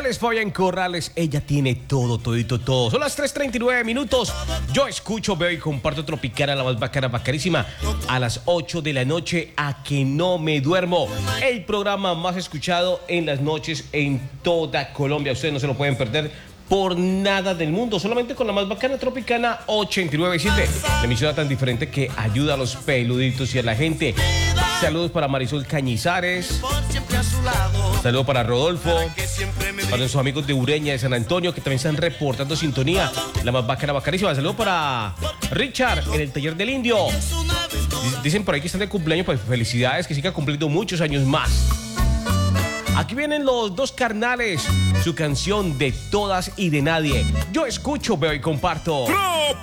Él es Fabián Corrales, ella tiene todo, todito, todo. Son las 3:39 minutos. Yo escucho, veo y comparto Tropicana, la más bacana, bacanísima. A las 8 de la noche, a que no me duermo. El programa más escuchado en las noches en toda Colombia. Ustedes no se lo pueden perder por nada del mundo, solamente con la más bacana Tropicana 89.7. La emisora tan diferente que ayuda a los peluditos y a la gente. Saludos para Marisol Cañizares. Saludos para Rodolfo. Para nuestros amigos de Ureña, de San Antonio, que también están reportando sintonía. La más bacana, bacanísima. Saludos para Richard en el taller del Indio. Dicen por ahí que están de cumpleaños, pues felicidades, que siga cumpliendo muchos años más. Aquí vienen los dos carnales, su canción de todas y de nadie. Yo escucho, veo y comparto.